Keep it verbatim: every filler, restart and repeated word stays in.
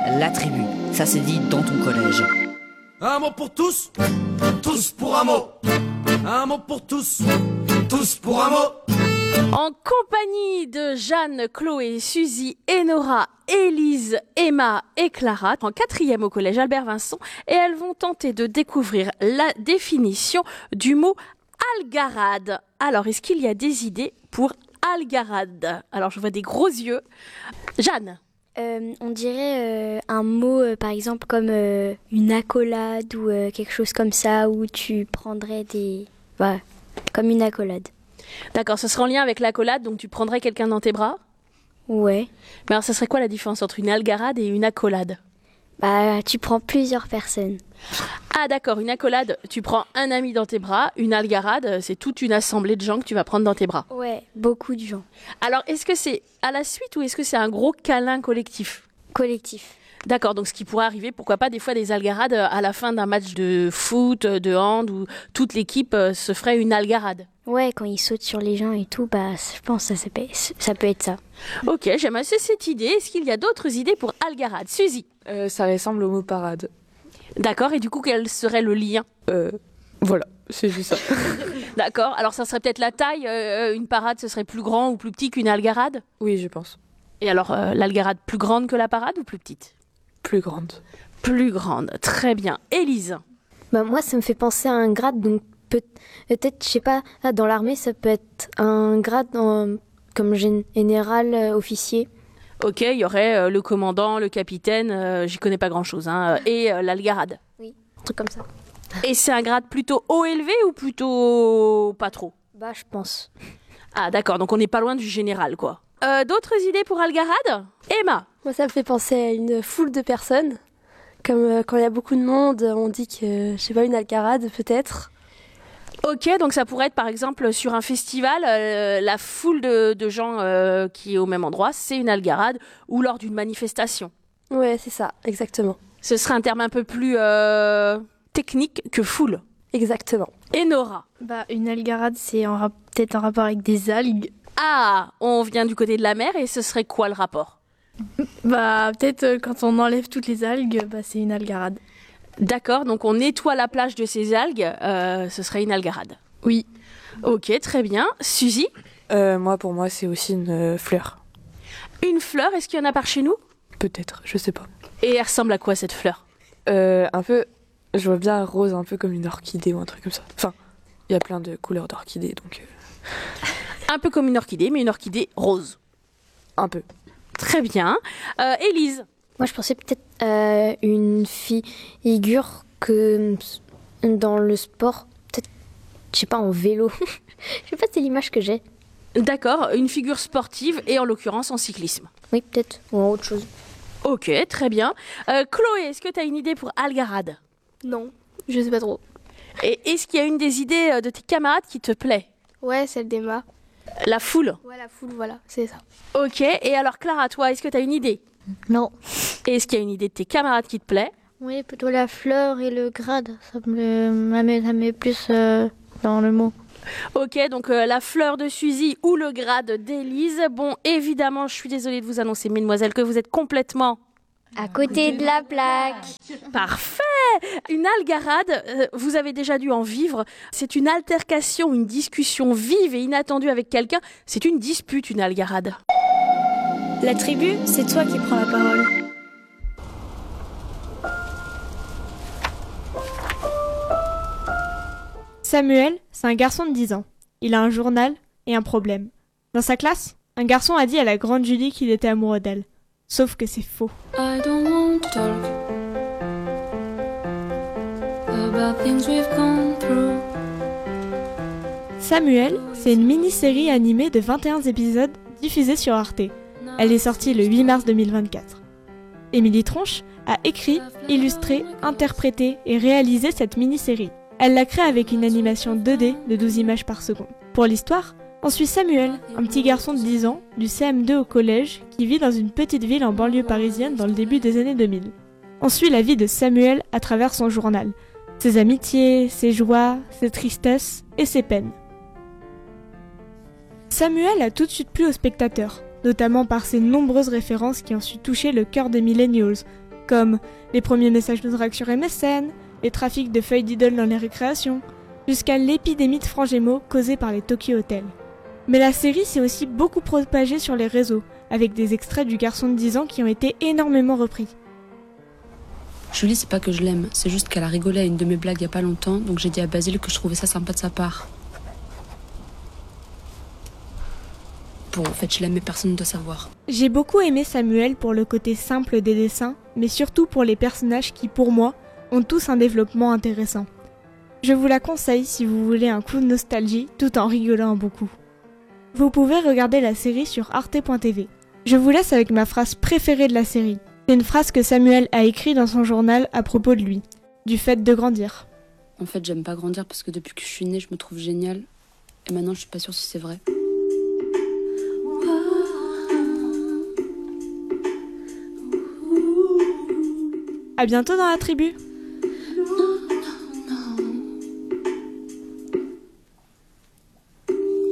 la tribu. Ça se dit dans ton collège. Un mot pour tous, tous pour un mot. Un mot pour tous, tous pour un mot. En compagnie de Jeanne, Chloé, Suzy, Enora, Élise, Emma et Clara, en quatrième au collège Albert Vincent, et elles vont tenter de découvrir la définition du mot algarade. Alors, est-ce qu'il y a des idées pour algarade? Alors, je vois des gros yeux. Jeanne? Euh, on dirait euh, un mot, euh, par exemple, comme euh, une accolade ou euh, quelque chose comme ça, où tu prendrais des... Voilà, comme une accolade. D'accord, ce serait en lien avec l'accolade, donc tu prendrais quelqu'un dans tes bras? Ouais. Mais alors, ça serait quoi la différence entre une algarade et une accolade? Bah, tu prends plusieurs personnes. Ah d'accord, une accolade, tu prends un ami dans tes bras. Une algarade, c'est toute une assemblée de gens que tu vas prendre dans tes bras. Ouais, beaucoup de gens. Alors, est-ce que c'est à la suite ou est-ce que c'est un gros câlin collectif? Collectif. D'accord, donc ce qui pourrait arriver, pourquoi pas des fois des algarades à la fin d'un match de foot, de hand, où toute l'équipe se ferait une algarade. Ouais, quand ils sautent sur les gens et tout, bah, je pense que ça, peut, ça peut être ça. Ok, j'aime assez cette idée. Est-ce qu'il y a d'autres idées pour algarade? Suzy? euh, Ça ressemble au mot parade. D'accord, et du coup, quel serait le lien? Euh, voilà, c'est juste ça. D'accord, alors ça serait peut-être la taille, euh, une parade, ce serait plus grand ou plus petit qu'une algarade? Oui, je pense. Et alors, euh, l'algarade plus grande que la parade ou plus petite? Plus grande. Plus grande, très bien. Élise? Bah, moi, ça me fait penser à un grade, donc peut- peut-être, je sais pas, là, dans l'armée, ça peut être un grade en- comme général euh, officier. Ok, il y aurait euh, le commandant, le capitaine, euh, j'y connais pas grand-chose, hein, et euh, l'algarade. Oui, un truc comme ça. Et c'est un grade plutôt haut élevé ou plutôt pas trop? Bah, je pense. Ah d'accord, donc on n'est pas loin du général, quoi. Euh, d'autres idées pour algarade? Emma? Moi, ça me fait penser à une foule de personnes. Comme euh, quand il y a beaucoup de monde, on dit que, je sais pas, une algarade peut-être. Ok, donc ça pourrait être par exemple sur un festival, euh, la foule de, de gens euh, qui est au même endroit, c'est une algarade, ou lors d'une manifestation. Ouais, c'est ça, exactement. Ce serait un terme un peu plus euh, technique que foule. Exactement. Et Nora? Bah, une algarade, c'est en rap- peut-être en rapport avec des algues. Ah, on vient du côté de la mer et ce serait quoi le rapport? Bah, peut-être euh, quand on enlève toutes les algues, bah, c'est une algarade. D'accord, donc on nettoie la plage de ces algues, euh, ce serait une algarade. Oui. Ok, très bien. Suzy? Euh, moi, pour moi, c'est aussi une euh, fleur. Une fleur, est-ce qu'il y en a par chez nous? Peut-être, je sais pas. Et elle ressemble à quoi cette fleur? Euh, un peu, je vois bien rose, un peu comme une orchidée ou un truc comme ça. Enfin, il y a plein de couleurs d'orchidées, donc... Euh... Un peu comme une orchidée, mais une orchidée rose. Un peu. Très bien. Euh, Élise? Moi, je pensais peut-être euh, une figure que dans le sport, peut-être, je sais pas, en vélo. Je sais pas, c'est l'image que j'ai. D'accord, une figure sportive et en l'occurrence en cyclisme. Oui, peut-être, ou en autre chose. Ok, très bien. Euh, Chloé, est-ce que tu as une idée pour algarade? Non, je sais pas trop. Et est-ce qu'il y a une des idées de tes camarades qui te plaît? Ouais, celle d'Emma. La foule? Ouais, la foule, voilà, c'est ça. Ok, et alors Clara, toi, est-ce que tu as une idée? Non. Et est-ce qu'il y a une idée de tes camarades qui te plaît? Oui, plutôt la fleur et le grade. Ça me, ça met, ça met plus euh, dans le mot. Ok, donc euh, la fleur de Suzy ou le grade d'Élise. Bon, évidemment, je suis désolée de vous annoncer, mesdemoiselles, que vous êtes complètement... À côté de la plaque. Parfait! Une algarade, euh, vous avez déjà dû en vivre. C'est une altercation, une discussion vive et inattendue avec quelqu'un. C'est une dispute, une algarade. La tribu, c'est toi qui prends la parole. Samuel, c'est un garçon de dix ans. Il a un journal et un problème. Dans sa classe, un garçon a dit à la grande Julie qu'il était amoureux d'elle. Sauf que c'est faux. I don't want to talk about things we've gone through. Samuel, c'est une mini-série animée de vingt et un épisodes diffusée sur Arte. Elle est sortie le huit mars deux mille vingt-quatre. Émilie Tronche a écrit, illustré, interprété et réalisé cette mini-série. Elle l'a créée avec une animation deux D de douze images par seconde. Pour l'histoire, on suit Samuel, un petit garçon de dix ans, du C M deux au collège, qui vit dans une petite ville en banlieue parisienne dans le début des années deux mille. On suit la vie de Samuel à travers son journal, ses amitiés, ses joies, ses tristesses et ses peines. Samuel a tout de suite plu aux spectateurs, notamment par ses nombreuses références qui ont su toucher le cœur des millennials, comme les premiers messages de drague sur M S N, les trafics de feuilles d'idoles dans les récréations, jusqu'à l'épidémie de francs-gémeaux causée par les Tokyo Hotel. Mais la série s'est aussi beaucoup propagée sur les réseaux, avec des extraits du garçon de dix ans qui ont été énormément repris. Julie, c'est pas que je l'aime, c'est juste qu'elle a rigolé à une de mes blagues il y a pas longtemps, donc j'ai dit à Basile que je trouvais ça sympa de sa part. Bon, en fait, je l'aime mais personne ne doit savoir. J'ai beaucoup aimé Samuel pour le côté simple des dessins, mais surtout pour les personnages qui, pour moi, ont tous un développement intéressant. Je vous la conseille si vous voulez un coup de nostalgie tout en rigolant beaucoup. Vous pouvez regarder la série sur arte point t v. Je vous laisse avec ma phrase préférée de la série. C'est une phrase que Samuel a écrite dans son journal à propos de lui, du fait de grandir. En fait, j'aime pas grandir parce que depuis que je suis née, je me trouve géniale. Et maintenant, je suis pas sûre si c'est vrai. À bientôt dans la tribu!